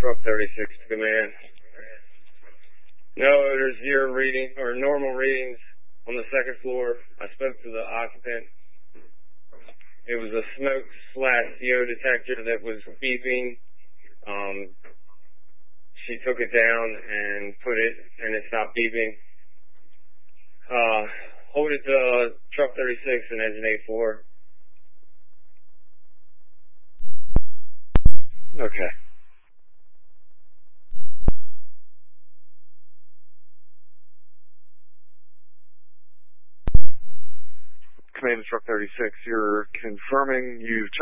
Truck 36 to command. No odors, zero reading, or normal readings on the second floor. I spoke to the occupant. It was a smoke/CO detector that was beeping. She took it down and put it, and it stopped beeping. Hold it to Truck 36 and engine 84. Okay. Command to Truck 36, you're confirming you've